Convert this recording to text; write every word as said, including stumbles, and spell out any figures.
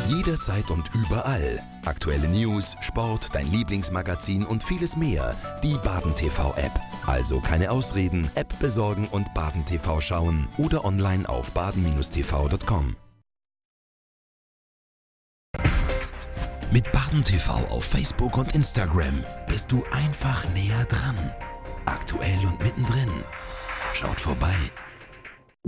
Jederzeit und überall. Aktuelle News, Sport, dein Lieblingsmagazin und vieles mehr. Die Baden T V-App. Also keine Ausreden, App besorgen und Baden T V schauen oder online auf baden T V Punkt com. Mit Baden T V auf Facebook und Instagram bist du einfach näher dran. Aktuell und mittendrin. Schaut vorbei.